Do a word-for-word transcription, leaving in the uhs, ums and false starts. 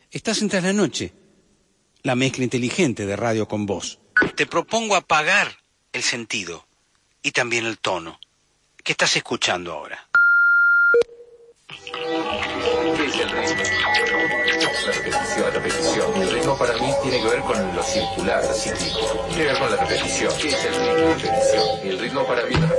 Estás en Tras la Noche, la mezcla inteligente de Radio con Voz. Te propongo apagar el sentido y también el tono. ¿Qué estás escuchando ahora? ¿Qué es el ritmo? La repetición, la repetición. El ritmo para mí tiene que ver con lo circular, cíclico. Tiene que ver con la repetición. ¿Qué es el ritmo? La repetición. Y el ritmo para mí...